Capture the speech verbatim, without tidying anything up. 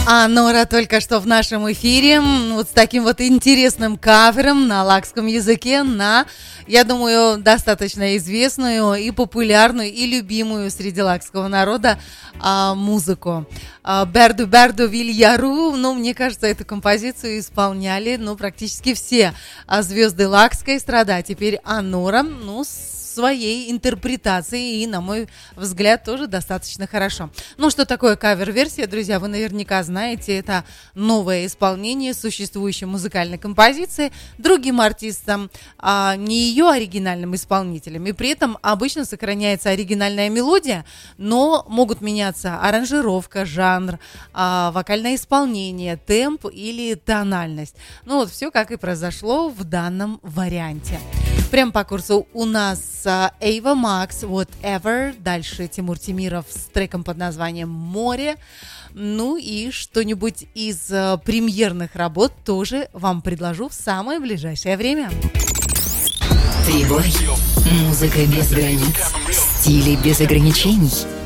А Нора только что в нашем эфире вот с таким вот интересным кавером на лакском языке на, я думаю, достаточно известную и популярную и любимую среди лакского народа а, музыку. А, Берду Берду Вильяру, ну, мне кажется, эту композицию исполняли, ну, практически все а, звезды лакской эстрады, а теперь Анора, ну, с своей интерпретацией и, на мой взгляд, тоже достаточно хорошо. Ну, что такое кавер-версия, друзья, вы наверняка знаете, это новое исполнение существующей музыкальной композиции другим артистам, а не ее оригинальным исполнителем. И при этом обычно сохраняется оригинальная мелодия, но могут меняться аранжировка, жанр, а, вокальное исполнение, темп или тональность. Ну, вот все как и произошло в данном варианте. Прям по курсу у нас Ava Max, Whatever, дальше Тимур Темиров с треком под названием «Море». Ну и что-нибудь из uh, премьерных работ тоже вам предложу в самое ближайшее время. Прибой. Музыка без границ, стили без ограничений.